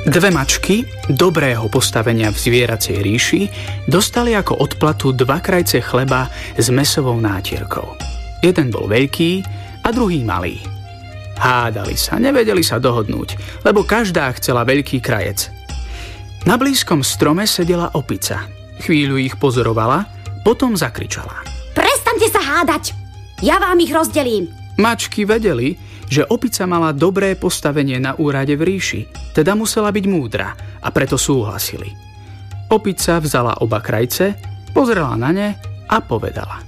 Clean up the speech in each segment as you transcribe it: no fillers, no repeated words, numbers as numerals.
Dve mačky, dobrého postavenia v zvieracej ríši, dostali ako odplatu 2 krajce chleba s mäsovou nátierkou. Jeden bol veľký a druhý malý. Hádali sa, nevedeli sa dohodnúť, lebo každá chcela veľký krajec. Na blízkom strome sedela opica. Chvíľu ich pozorovala, potom zakričala. Prestaňte sa hádať! Ja vám ich rozdelím! Mačky vedeli, že opica mala dobré postavenie na úrade v ríši, teda musela byť múdra a preto súhlasili. Opica vzala oba krajce, pozrela na ne a povedala.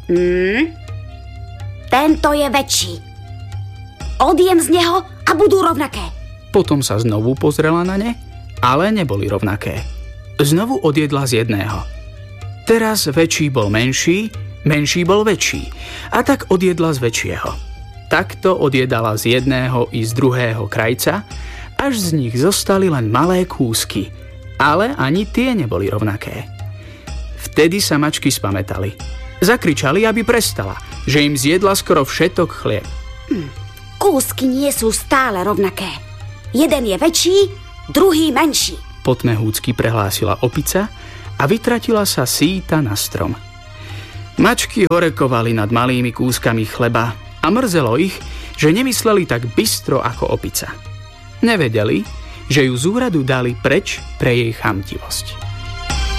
Tento je väčší. Odjem z neho a budú rovnaké. Potom sa znovu pozrela na ne, ale neboli rovnaké. Znovu odjedla z jedného. Teraz väčší bol menší, menší bol väčší a tak odjedla z väčšieho. Takto odjedala z jedného i z druhého krajca, až z nich zostali len malé kúsky, ale ani tie neboli rovnaké. Vtedy sa mačky spamätali. Zakričali, aby prestala, že im zjedla skoro všetok chlieb. Kúsky nie sú stále rovnaké. Jeden je väčší, druhý menší. Potmehúcky prehlásila opica a vytratila sa síta na strom. Mačky horekovali nad malými kúskami chleba a mrzelo ich, že nemysleli tak bystro ako opica. Nevedeli, že ju z úradu dali preč pre jej chamtivosť.